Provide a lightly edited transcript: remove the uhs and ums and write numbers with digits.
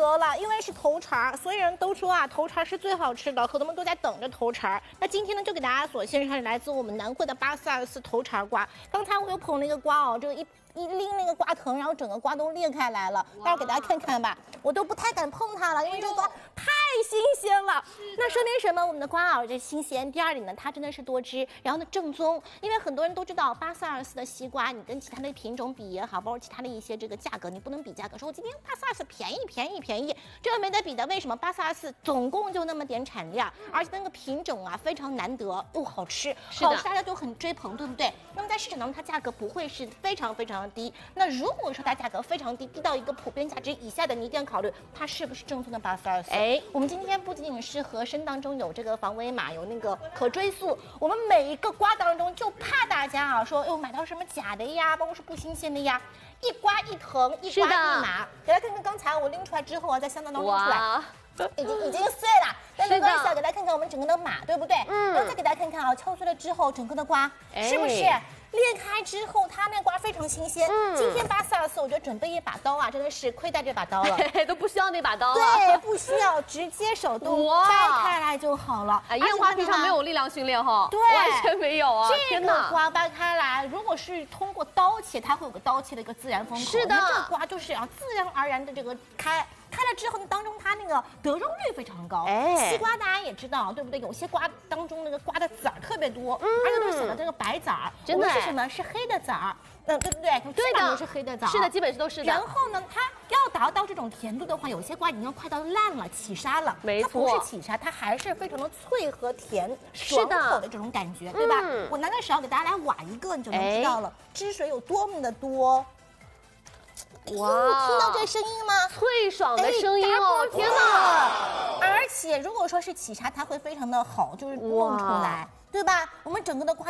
得了，因为是头茬，所有人都说啊，头茬是最好吃的，很多人都在等着头茬。那今天呢，就给大家所献上来自我们南汇的844头茬瓜。刚才我又捧了一个瓜哦，这个一拎那个瓜藤，然后整个瓜都裂开来了。待会儿给大家看看吧，我都不太敢碰它了，因为这个瓜太新鲜了。那说明什么？我们的瓜啊，这新鲜。第二点呢，它真的是多汁，然后呢正宗。因为很多人都知道8424的西瓜，你跟其他的品种比也好，包括其他的一些这个价格，你不能比价格。说我今天8424便宜，这个没得比的。为什么8424总共就那么点产量，而且那个品种啊非常难得，又好吃，好吃大家都很追捧，对不对？那么在市场当中，它价格不会是非常的低。那如果说它价格非常低，低到一个普遍价值以下的，你一定要考虑它是不是正宗的8424。哎，我们今天不仅仅是盒身当中有这个防伪码，有那个可追溯，我们每一个瓜当中就怕大家啊说哟买到什么假的呀，包括是不新鲜的呀，一瓜一藤，一瓜一码。给大家看看刚才我拎出来之后啊，在香当中拎出来。已经碎了，但没关系，给大家看看我们整个的码，对不对？然后再给大家看看啊，敲碎了之后，整个的瓜是不是裂开之后，它那瓜非常新鲜。今天8424，我觉得准备一把刀啊，真的是亏待这把刀了， 都不需要那把刀了。 对，不需要，直接手动掰开来就好了。 哎，烟花平常没有力量训练哈， 对， 完全没有啊。 这个瓜掰开来，如果是通过刀切，它会有个刀切的一个自然封口。 是的， 这个瓜就是啊，自然而然的这个开了之后呢，当中它那个得肉率非常高。西瓜大家也知道，对不对？有些瓜当中那个瓜的籽儿特别多，而且都是写的这个白籽儿，真的是什么？是黑的籽儿。对不对？基本上都是黑的籽儿。 是的，基本都是的。 然后呢，它要达到这种甜度的话，有些瓜已经快到烂了、起沙了。 没错， 它不是起沙，它还是非常的脆和甜、爽口的这种感觉，对吧？我拿个勺给大家来挖一个，你就能知道了，汁水有多么的多。哇，听到这声音吗？ 脆爽的声音哦！天哪！ 而且如果说是起沙，它会非常的好，就是弄出来，对吧？我们整个的瓜。